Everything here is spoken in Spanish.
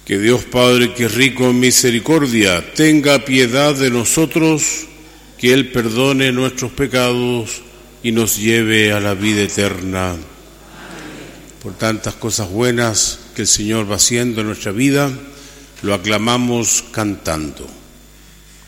Que Dios Padre, que es rico en misericordia, tenga piedad de nosotros, que Él perdone nuestros pecados y nos lleve a la vida eterna. Por tantas cosas buenas que el Señor va haciendo en nuestra vida, lo aclamamos cantando.